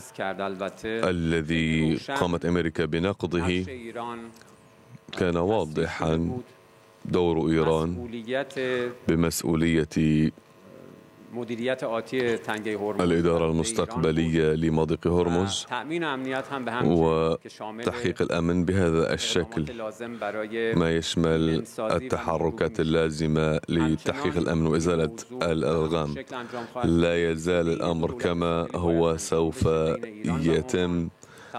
الذي قامت أمريكا بنقضه كان واضحا. دور إيران بمسؤولية الإدارة المستقبلية لمضيق هرمز وتحقيق الأمن بهذا الشكل، ما يشمل التحركات اللازمة لتحقيق الأمن وإزالة الألغام. لا يزال الأمر كما هو، سوف يتم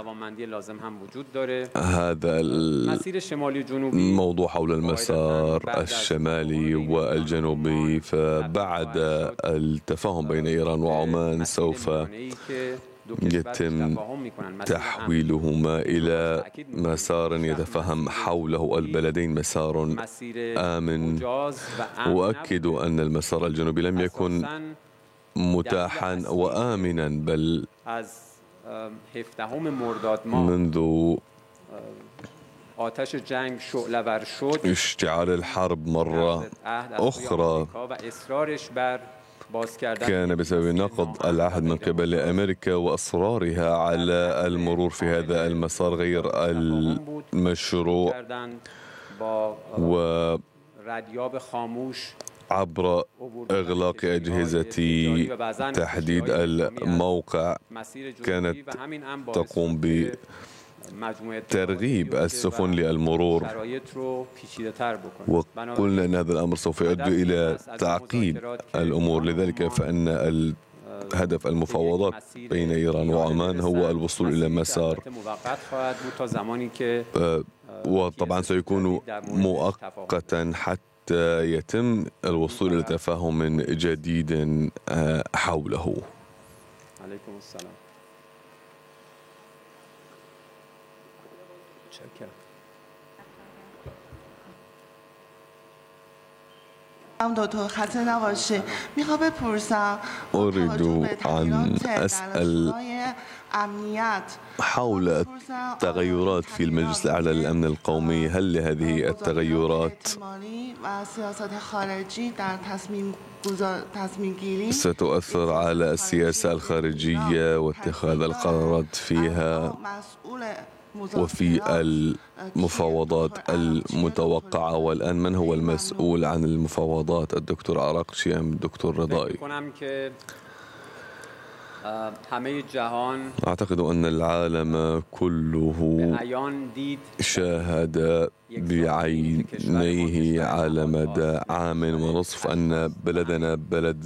هذا الموضوع حول المسار الشمالي والجنوبي. فبعد التفاهم بين إيران وعمان سوف يتم تحويلهما إلى مسار يتفهم حوله البلدين، مسار آمن. وأكد أن المسار الجنوبي لم يكن متاحا وآمنا، بل منذ اشتعال الحرب مرة أخرى كان بسبب نقض العهد من قبل أمريكا وإصرارها على المرور في هذا المسار غير المشروع، عبر إغلاق أجهزة تحديد الموقع كانت تقوم بترغيب السفن للمرور، وقلنا أن هذا الأمر سوف يؤدي إلى تعقيد الأمور. لذلك فإن هدف المفاوضات بين إيران وعمان هو الوصول إلى مسار، وطبعا سيكون مؤقتا حتى يتم الوصول إلى تفاهم جديد حوله. عليكم السلام. أريد أن أسأل حول التغيرات في المجلس الأعلى للأمن القومي. هل هذه التغيرات ستؤثر على السياسة الخارجية واتخاذ القرارات فيها وفي المفاوضات المتوقعة؟ والآن من هو المسؤول عن المفاوضات، الدكتور عراقشي أم الدكتور رضائي؟ أعتقد أن العالم كله شاهد بعينيه على مدى عام ونصف أن بلدنا بلد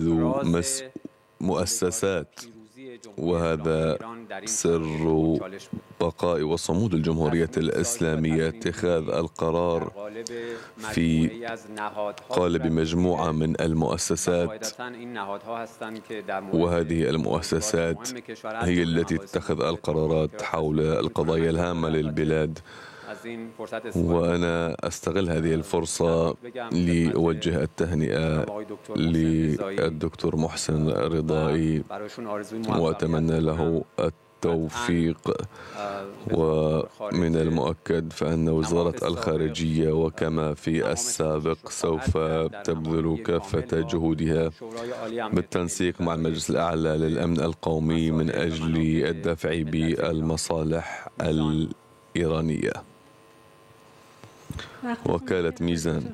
مؤسسات، وهذا سر بقاء وصمود الجمهورية الإسلامية، اتخاذ القرار في قالب مجموعة من المؤسسات، وهذه المؤسسات هي التي تتخذ القرارات حول القضايا الهامة للبلاد. وأنا أستغل هذه الفرصة لأوجه التهنئة للدكتور محسن رضائي وأتمنى له التوفيق. ومن المؤكد فإن وزارة الخارجية وكما في السابق سوف تبذل كافة جهودها بالتنسيق مع المجلس الأعلى للأمن القومي من أجل الدفع بالمصالح الإيرانية. وكالة ميزان،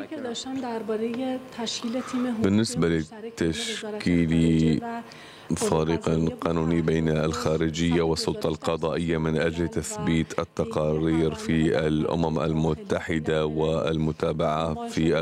بالنسبة لتشكيل فريق قانوني بين الخارجية والسلطة القضائية من أجل تثبيت التقارير في الأمم المتحدة والمتابعة في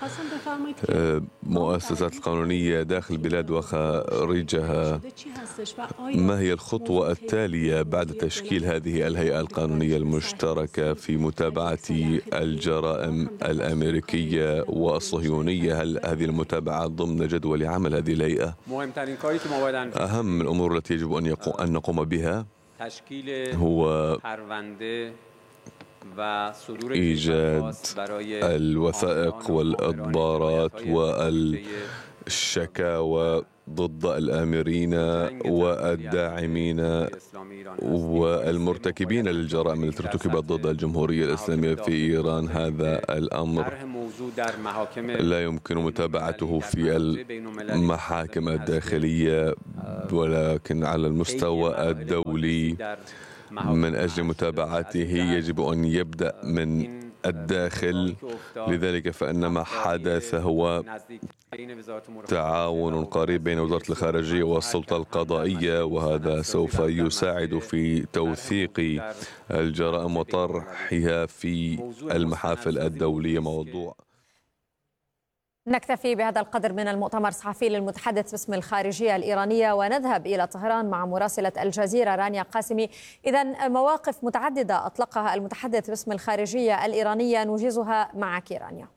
المؤسسات القانونية داخل البلاد وخارجها، ما هي الخطوة التالية بعد تشكيل هذه الهيئة القانونية المشتركة في متابعة الجرائم الأمريكية والصهيونية؟ هل هذه المتابعة ضمن جدول عمل هذه الهيئة؟ أهم الأمور التي يجب أن نقوم بها هو إيجاد الوثائق والإضبارات والشكاوى ضد الآمرين والداعمين والمرتكبين للجرائم التي ارتكبت ضد الجمهورية الإسلامية في إيران. هذا الأمر لا يمكن متابعته في المحاكم الداخلية، ولكن على المستوى الدولي من أجل متابعته يجب أن يبدأ من الداخل. لذلك فإن ما حدث هو تعاون قريب بين وزارة الخارجية والسلطة القضائية، وهذا سوف يساعد في توثيق الجرائم وطرحها في المحافل الدولية. موضوع نكتفي بهذا القدر من المؤتمر الصحفي للمتحدث باسم الخارجية الإيرانية ونذهب إلى طهران مع مراسلة الجزيرة رانيا قاسمي. إذن مواقف متعددة أطلقها المتحدث باسم الخارجية الإيرانية، نوجزها معك رانيا.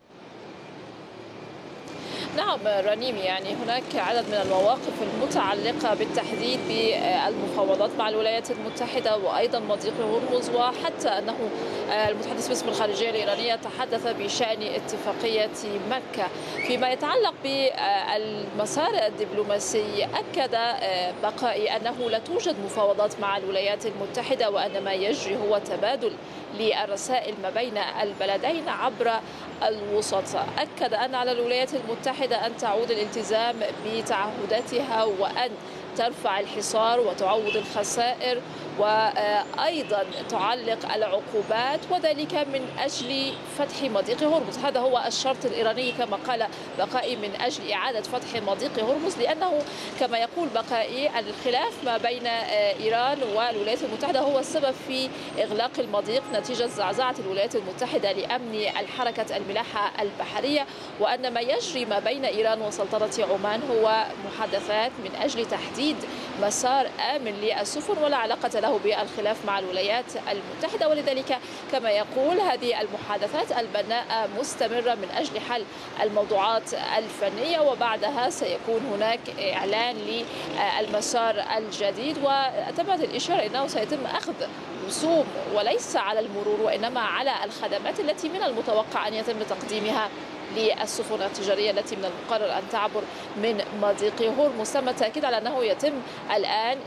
نعم رنيم، يعني هناك عدد من المواقف المتعلقة بالتحديد بالمفاوضات مع الولايات المتحدة وأيضا مضيق هرمز، وحتى أنه المتحدث باسم الخارجية الإيرانية تحدث بشأن اتفاقية مكة. فيما يتعلق بالمسار الدبلوماسي، أكد بقائي أنه لا توجد مفاوضات مع الولايات المتحدة، وأن ما يجري هو تبادل للرسائل ما بين البلدين عبر الوسط. أكد أن على الولايات المتحدة أن تعود الالتزام بتعهداتها وأن ترفع الحصار وتعوض الخسائر، وأيضا تعلق العقوبات، وذلك من أجل فتح مضيق هرمز. هذا هو الشرط الإيراني كما قال بقائي، من أجل إعادة فتح مضيق هرمز، لأنه كما يقول بقائي الخلاف ما بين إيران والولايات المتحدة هو السبب في إغلاق المضيق نتيجة زعزعة الولايات المتحدة لأمن الحركة الملاحة البحرية، وأن ما يجري ما بين إيران وسلطنة عمان هو محادثات من أجل تحديد مسار آمن للسفن ولا علاقة له بالخلاف مع الولايات المتحدة. ولذلك كما يقول هذه المحادثات البناءة مستمرة من أجل حل الموضوعات الفنية، وبعدها سيكون هناك إعلان للمسار الجديد. وتمت الإشارة أنه سيتم أخذ رسوم وليس على المرور وإنما على الخدمات التي من المتوقع أن يتم تقديمها للسفن التجارية التي من المقرر أن تعبر من مضيق هرمز. تم التأكيد على أنه يتم الآن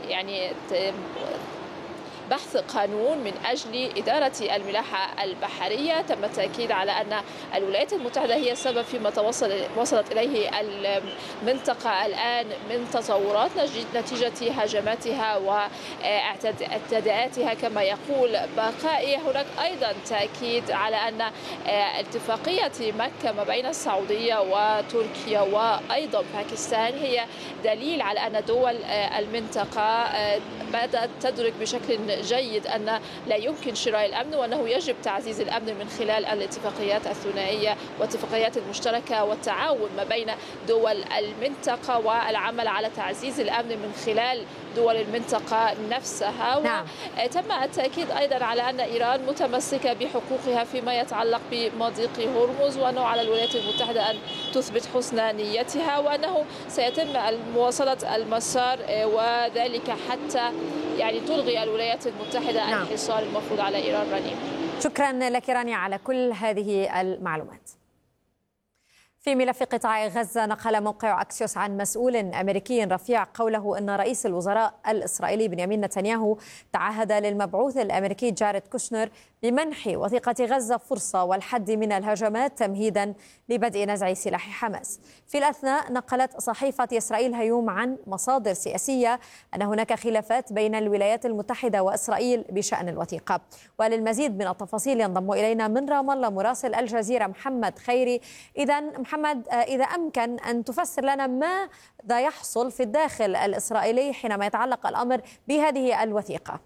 بحث قانون من أجل إدارة الملاحة البحرية. تم التأكيد على أن الولايات المتحدة هي السبب فيما وصلت إليه المنطقة الآن من تطورات نتيجة هجماتها واعتداءاتها كما يقول بقائي. هناك أيضا تأكيد على أن اتفاقية مكة ما بين السعودية وتركيا وأيضا باكستان هي دليل على أن دول المنطقة بدأت تدرك بشكل جيد أن لا يمكن شراء الأمن، وأنه يجب تعزيز الأمن من خلال الاتفاقيات الثنائية والاتفاقيات المشتركة والتعاون ما بين دول المنطقة والعمل على تعزيز الأمن من خلال دول المنطقة نفسها. نعم. وتم التأكيد أيضا على أن إيران متمسكة بحقوقها فيما يتعلق بمضيق هرمز، وأنه على الولايات المتحدة أن تثبت حسن نيتها، وأنه سيتم مواصلة المسار وذلك حتى تلغي الولايات المتحدة نعم. الحصار المفروض على إيران. رنيم، شكرا لك رانيا على كل هذه المعلومات. في ملف قطاع غزة، نقل موقع أكسيوس عن مسؤول أمريكي رفيع قوله أن رئيس الوزراء الإسرائيلي بنيامين نتنياهو تعهد للمبعوث الأمريكي جاريد كوشنر بمنح وثيقة غزة فرصة والحد من الهجمات تمهيدا لبدء نزع سلاح حماس. في الأثناء نقلت صحيفة إسرائيل هيوم عن مصادر سياسية أن هناك خلافات بين الولايات المتحدة وإسرائيل بشأن الوثيقة. وللمزيد من التفاصيل ينضم إلينا من رام الله مراسل الجزيرة محمد خيري. إذا محمد، إذا أمكن أن تفسر لنا ماذا يحصل في الداخل الإسرائيلي حينما يتعلق الأمر بهذه الوثيقة؟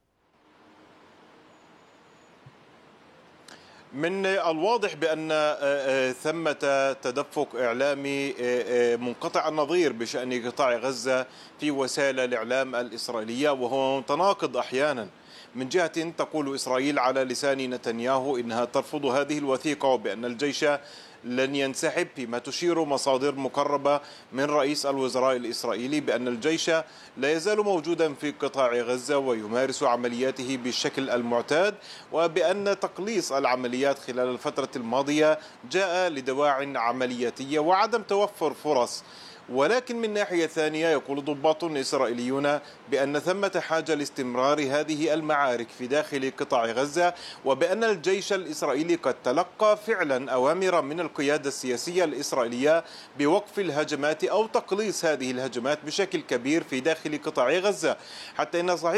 من الواضح بأن ثمة تدفق إعلامي منقطع النظير بشأن قطاع غزة في وسائل الإعلام الإسرائيلية، وهو متناقض أحيانا. من جهة تقول إسرائيل على لسان نتنياهو إنها ترفض هذه الوثيقة وبأن الجيش لن ينسحب، فيما تشير مصادر مقربة من رئيس الوزراء الإسرائيلي بأن الجيش لا يزال موجودا في قطاع غزة ويمارس عملياته بالشكل المعتاد، وبأن تقليص العمليات خلال الفترة الماضية جاء لدواعٍ عملياتية وعدم توفر فرص ولكن من ناحية ثانية يقول ضباط إسرائيليون بأن ثمة حاجة لاستمرار هذه المعارك في داخل قطاع غزة، وبأن الجيش الإسرائيلي قد تلقى فعلا أوامر من القيادة السياسية الإسرائيلية بوقف الهجمات أو تقليص هذه الهجمات بشكل كبير في داخل قطاع غزة. حتى إن صحيفة